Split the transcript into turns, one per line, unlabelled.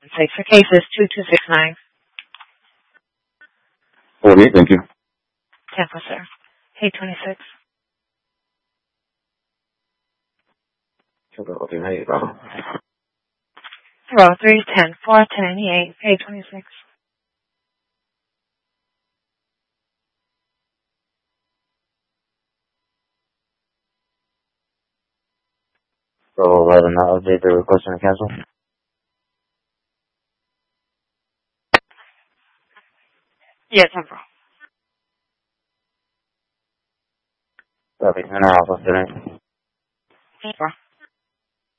Say for cases 2269.
48, thank you.
10 sir. 826.
Okay, how you go?
0310 498 826.
So, let them not update the request and cancel?
Yes, no problem.
Copy. And I'll also